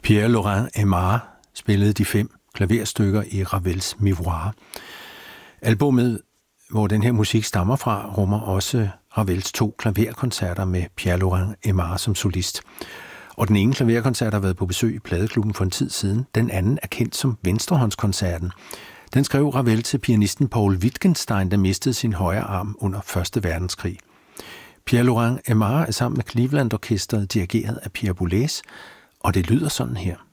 Pierre-Laurent Aimard spillede de 5 klaverstykker i Ravels Miroir. Albummet, hvor den her musik stammer fra, rummer også Ravels 2 klaverkoncerter med Pierre-Laurent Aimard som solist. Og den ene klaverkoncert har været på besøg i Pladeklubben for en tid siden. Den anden er kendt som Venstrehåndskoncerten. Den skrev Ravel til pianisten Paul Wittgenstein, der mistede sin højre arm under 1. verdenskrig. Pierre-Laurent Aimard er sammen med Cleveland Orkestret dirigeret af Pierre Boulez, og det lyder sådan her.